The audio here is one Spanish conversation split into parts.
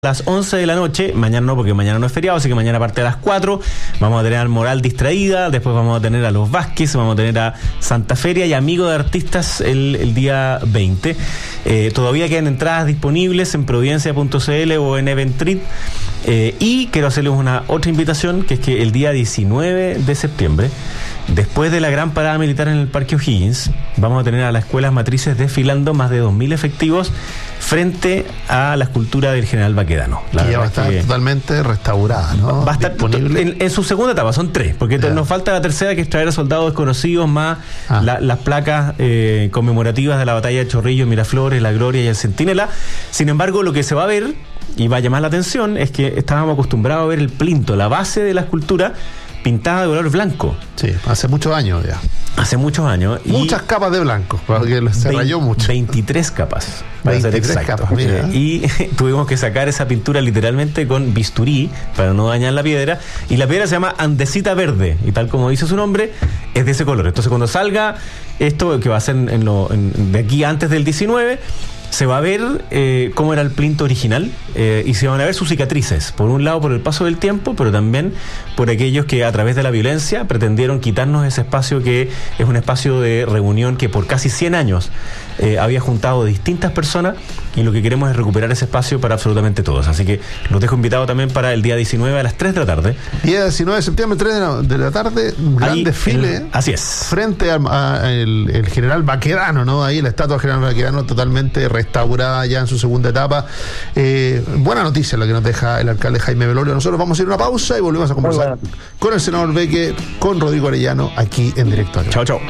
las 11 de la noche, mañana no, porque mañana no es feriado, así que mañana parte a las 4, vamos a tener al Moral Distraída, después vamos a tener a Los Vázquez, vamos a tener a Santa Feria y Amigo de Artistas el día 20. Todavía quedan entradas disponibles en providencia.cl o en Eventrit, y quiero hacerles una otra invitación, que es que el día 19 de septiembre, después de la gran parada militar en el Parque O'Higgins, vamos a tener a las escuelas matrices desfilando más de 2.000 efectivos frente a la escultura del general Baquedano. La que ya va a estar totalmente restaurada, ¿no? Va a estar disponible en su segunda etapa, son 3, porque nos falta la tercera, que es traer a soldados desconocidos, más las placas conmemorativas de la batalla de Chorrillos, Miraflores, La Gloria y el Centinela. Sin embargo, lo que se va a ver, y va a llamar la atención, es que estábamos acostumbrados a ver el plinto, la base de la escultura, pintada de color blanco. Sí, hace muchos años ya. Hace muchos años. Muchas capas de blanco, porque se rayó mucho. 23 capas, para 23 ser exacto. capas, mira. Y tuvimos que sacar esa pintura literalmente con bisturí para no dañar la piedra. Y la piedra se llama andesita verde, y tal como dice su nombre, es de ese color. Entonces, cuando salga esto, que va a ser de aquí antes del 19, se va a ver cómo era el plinto original, y se van a ver sus cicatrices, por un lado por el paso del tiempo, pero también por aquellos que a través de la violencia pretendieron quitarnos ese espacio, que es un espacio de reunión que por casi 100 años había juntado distintas personas, y lo que queremos es recuperar ese espacio para absolutamente todos. Así que los dejo invitados también para el día 19 a las 3 de la tarde. Día 19 de septiembre, 3 de la tarde, un gran desfile. Así es. Frente al general Baquedano, ¿no? Ahí la estatua del general Baquedano totalmente restaurada ya en su segunda etapa. Buena noticia la que nos deja el alcalde Jaime Velorio. Nosotros vamos a ir a una pausa y volvemos a conversar con el senador Beque, con Rodrigo Arellano, aquí en Directorio. Chao, chao.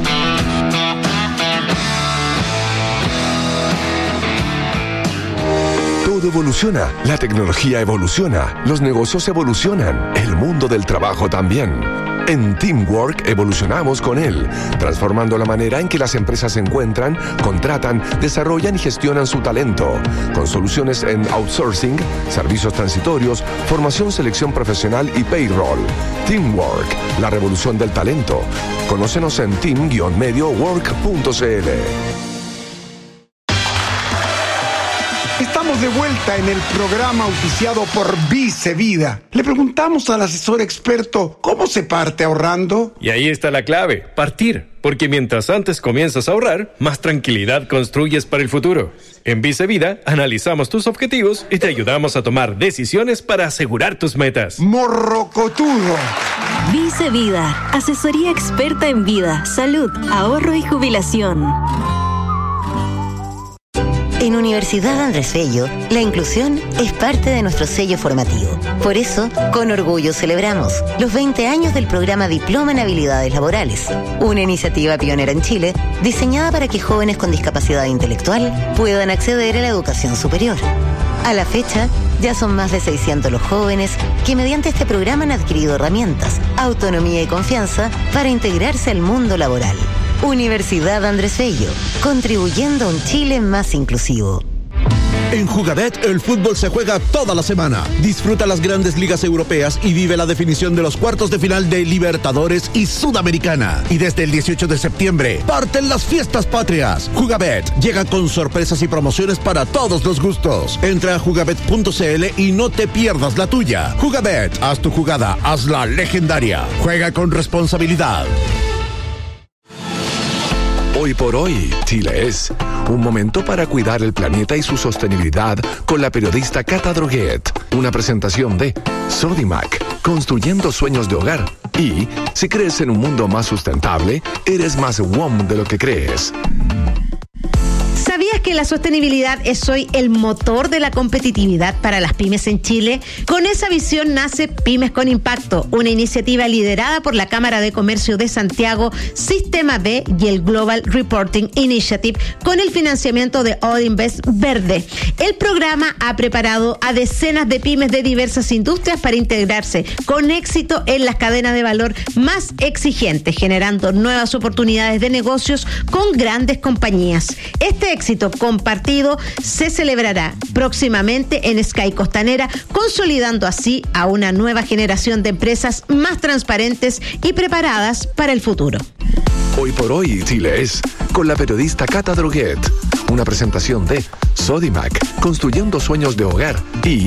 Todo evoluciona, la tecnología evoluciona, los negocios evolucionan, el mundo del trabajo también. En Teamwork evolucionamos con él, transformando la manera en que las empresas encuentran, contratan, desarrollan y gestionan su talento, con soluciones en outsourcing, servicios transitorios, formación, selección profesional y payroll. Teamwork, la revolución del talento. Conócenos en team-mediowork.cl. Estamos de vuelta en el programa auspiciado por Vice Vida. Le preguntamos al asesor experto cómo se parte ahorrando. Y ahí está la clave, partir. Porque mientras antes comienzas a ahorrar, más tranquilidad construyes para el futuro. En Vice Vida analizamos tus objetivos y te ayudamos a tomar decisiones para asegurar tus metas. Morrocotudo. Vice Vida, asesoría experta en vida, salud, ahorro y jubilación. En Universidad Andrés Bello, la inclusión es parte de nuestro sello formativo. Por eso, con orgullo celebramos los 20 años del programa Diploma en Habilidades Laborales, una iniciativa pionera en Chile diseñada para que jóvenes con discapacidad intelectual puedan acceder a la educación superior. A la fecha, ya son más de 600 los jóvenes que mediante este programa han adquirido herramientas, autonomía y confianza para integrarse al mundo laboral. Universidad Andrés Bello, contribuyendo a un Chile más inclusivo. En Jugabet, el fútbol se juega toda la semana. Disfruta las grandes ligas europeas y vive la definición de los cuartos de final de Libertadores y Sudamericana. Y desde el 18 de septiembre, parten las fiestas patrias. Jugabet llega con sorpresas y promociones para todos los gustos. Entra a jugabet.cl y no te pierdas la tuya. Jugabet, haz tu jugada, hazla legendaria. Juega con responsabilidad. Hoy por hoy, Chile es un momento para cuidar el planeta y su sostenibilidad con la periodista Cata Droguet. Una presentación de Sodimac, construyendo sueños de hogar. Y si crees en un mundo más sustentable, eres más WOM de lo que crees. ¿Sabías que la sostenibilidad es hoy el motor de la competitividad para las pymes en Chile? Con esa visión nace Pymes con Impacto, una iniciativa liderada por la Cámara de Comercio de Santiago, Sistema B y el Global Reporting Initiative, con el financiamiento de Odinvest Verde. El programa ha preparado a decenas de pymes de diversas industrias para integrarse con éxito en las cadenas de valor más exigentes, generando nuevas oportunidades de negocios con grandes compañías. Este éxito compartido se celebrará próximamente en Sky Costanera, consolidando así a una nueva generación de empresas más transparentes y preparadas para el futuro. Hoy por hoy, Chile es con la periodista Cata Droguet. Una presentación de Sodimac, construyendo sueños de hogar, y